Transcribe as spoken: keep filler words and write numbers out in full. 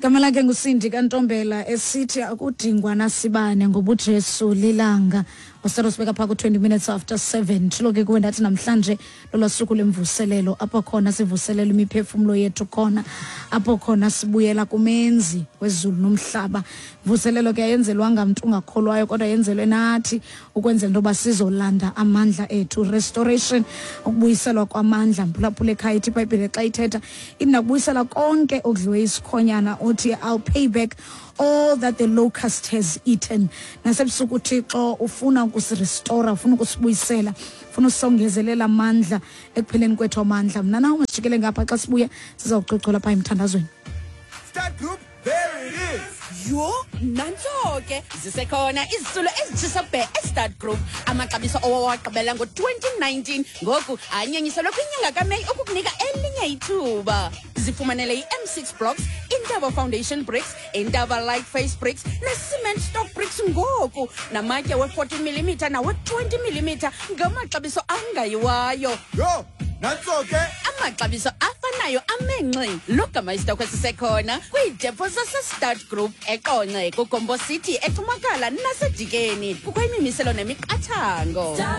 Kamala ke ngusindi kaNtombela esithi akudingwa nasibane ngoba uJesu lilanga. Wasero sibeka pha ku twenty minutes after seven. Thilo ke kuwe ndathi namhlanje lolwasuku lemvuselelo apho khona sivuselela imiphefumulo yethu khona apho khona sibuyela kumenzi wezulu nomhlaba. Vuselelo ke ayenzelwa ngamuntu ungakholwayo kodwa yenzelwe nathi ukwenzela into basizolanda amandla ethu. Restoration ukubuyiselwa kwamandla mphulaphula ekhaya ithi iBhayibhile xa ithetha inakubuyisela konke okudliwe isikhonyana uthi I'll pay back all that the locust has eaten. Nasebusuku uThixo ufuna ukusirestore, ufuna ukusibuyisela, ufuna usongezelela amandla ekupheleni kwethu amandla. Mna nawe masijikele ngapha xa sibuya sizawuxoxola pha emthandazweni. Start group, there it is. Yo, nanso ke zisekhona izisulo ezitshisa be Start Group amaxabiso owaqabela ngo twenty nineteen ngoku anyenyiselwe kwinyanga kaMeyi ukukunika elinye ithuba. Zifumanele i-M six blocks, Intaba foundation bricks, Intaba light face bricks, ne-cement stock bricks ngoku namatye we-forty millimeter nawe-twenty millimeter ngamaxabiso angayiwayo. Yo, nanso ke Amaxabiso afanayo amenxe logama isitokwe sisekhona kwiidepo zase-Start Group eqonce kuGombo City eTumakala naseDikeni kukho imimiselo nemiqathango.